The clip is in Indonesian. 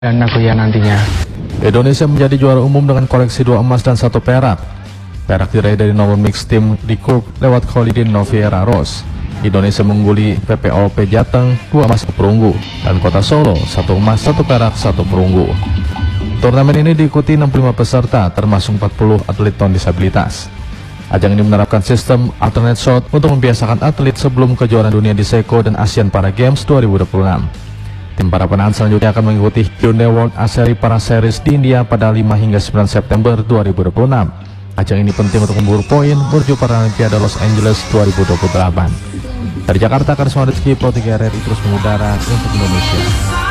dan Nagoya nantinya. Indonesia menjadi juara umum dengan koleksi 2 emas dan 1 perak. Perak diraih dari nomor mix tim di Cook lewat Khalidin Noviera Ros. Indonesia mengungguli PPOP Jateng 2 emas 1 perunggu dan Kota Solo 1 emas 1 perak 1 perunggu. Turnamen ini diikuti 65 peserta termasuk 40 atlet non-disabilitas. Ajang ini menerapkan sistem alternate shot untuk membiasakan atlet sebelum kejuaraan dunia di Seko dan Asian Para Games 2026. Tim para penahan selanjutnya akan mengikuti Hyundai World Aseri Para Series di India pada 5 hingga 9 September 2026. Ajang ini penting untuk memburu poin menuju Paralimpiade Los Angeles 2028. Dari Jakarta, Karisma Rizky, Pro 3 RRI terus mengudara untuk Indonesia.